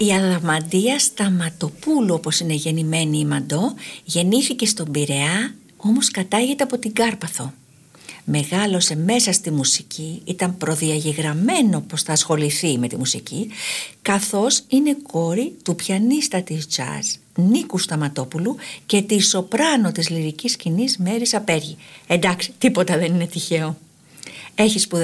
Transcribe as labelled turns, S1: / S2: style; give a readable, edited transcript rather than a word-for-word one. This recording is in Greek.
S1: Η Αδαμαντία Σταματοπούλου, όπως είναι γεννημένη η Μαντώ, γεννήθηκε στον Πειραιά, όμως κατάγεται από την Κάρπαθο. Μεγάλωσε μέσα στη μουσική, ήταν προδιαγεγραμμένο πως θα ασχοληθεί με τη μουσική, καθώς είναι κόρη του πιανίστα της jazz Νίκου Σταματόπουλου και της σοπράνο της λυρικής σκηνής Μέρης Απέργη. Εντάξει, τίποτα δεν είναι τυχαίο. Έχει σπουδάσει